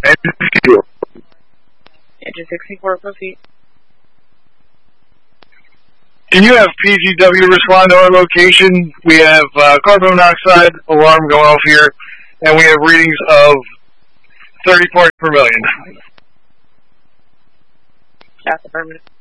Engine 64, proceed. Can you have PGW respond to our location? We have carbon monoxide alarm going off here, and we have readings of 30 parts per million. That's affirmative.